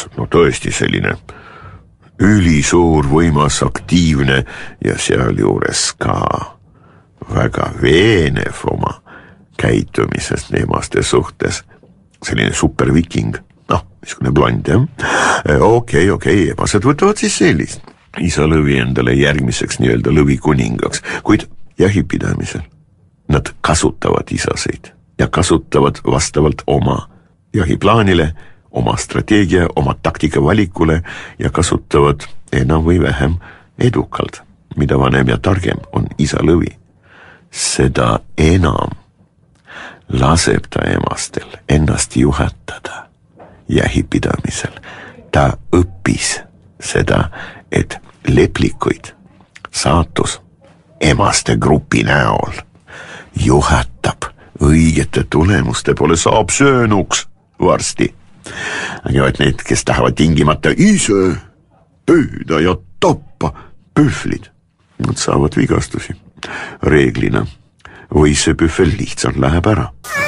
no tõesti selline ülisuur, võimas, aktiivne ja sealjuures ka väga veenev oma käitumisest emaste suhtes. Selline superviking, niisugune blond, jah. Okei, emased võtavad siis sellist. Isa lõvi endale järgmiseks nii-öelda lõvikuningaks, kuid jahipidamisel nad kasutavad isaseid ja kasutavad vastavalt oma jahiplaanile, oma strateegia, oma taktika valikule ja kasutavad enam või vähem edukalt. Mida vanem ja targem on isa lõvi, seda enam laseb ta emastel ennast juhatada jahipidamisel. Ta õppis seda, et leplikuid saatus emaste grupi näol juhatab õigete tulemuste poole, saab söönuks varsti. Aga et need, kes tahavad tingimata ise püüda ja tappa pühvlid, nad saavad vigastusi reeglina või see pühvel lihtsalt läheb ära.